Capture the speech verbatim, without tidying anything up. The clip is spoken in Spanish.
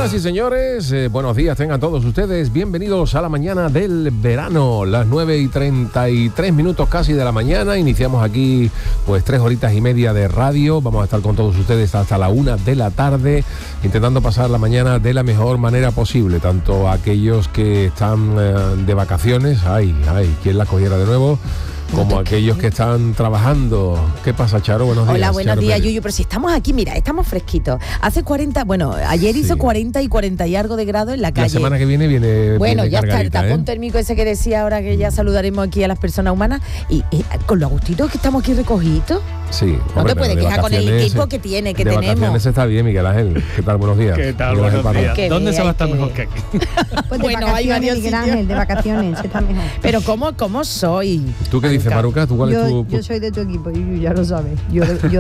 Señoras y señores, eh, buenos días tengan todos ustedes. Bienvenidos a la mañana del verano, las nueve y treinta y tres minutos casi de la mañana. Iniciamos aquí pues tres horitas y media de radio. Vamos a estar con todos ustedes hasta la una de la tarde, intentando pasar la mañana de la mejor manera posible. Tanto aquellos que están eh, de vacaciones, ay, ay, ¿quién la cogiera de nuevo? Como aquellos que están trabajando. ¿Qué pasa, Charo? Buenos días. Hola, buenos Charo días, Pérez. Yuyu. Pero si estamos aquí, mira, estamos fresquitos. Hace cuarenta, bueno, ayer hizo Sí. cuarenta y cuarenta y algo de grados en la calle. La semana que viene viene Bueno, viene ya está el cargadita, tapón ¿eh? térmico ese que decía ahora que ya saludaremos aquí a las personas humanas. Y, y con lo agustitos que estamos aquí recogidos. Sí, No hombre, te puedes pero de quejar con el vacaciones, equipo que tiene, que de tenemos. vacaciones está bien, Miguel Ángel. ¿Qué tal? Buenos días. ¿Qué tal? Miguel Ángel Buenos Parra. días. Que ¿Dónde ve, se va a hay estar que- mejor que aquí? Pues de Bueno, hay vacaciones, varios Miguel sitios. Ángel, de vacaciones, se está mejor. Pero ¿cómo, cómo soy? ¿Tú qué dices, Maruca? Maruca? ¿Tú cuál es Yo, tu...? yo soy de tu equipo, y ya lo sabes. Yo, yo